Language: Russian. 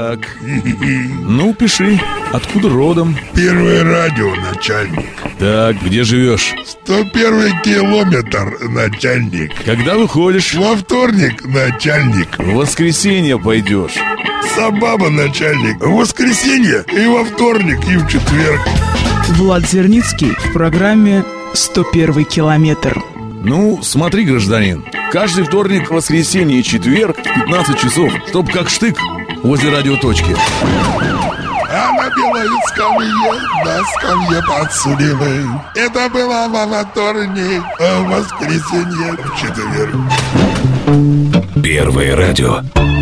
Так. Ну, пиши. Откуда родом? Первое радио, начальник. Так, где живешь? 101 километр, начальник. Когда выходишь? Во вторник, начальник. В воскресенье пойдешь. Собаба, начальник. В воскресенье и во вторник, и в четверг. Влад Зерницкий в программе «101 километр». Ну, смотри, гражданин, каждый вторник, воскресенье и четверг в 15 часов, чтоб как штык возле радиоточки. А на белой скамье, на скамье подсудимый. Это было во вторник, а в воскресенье, в четверг. Первое радио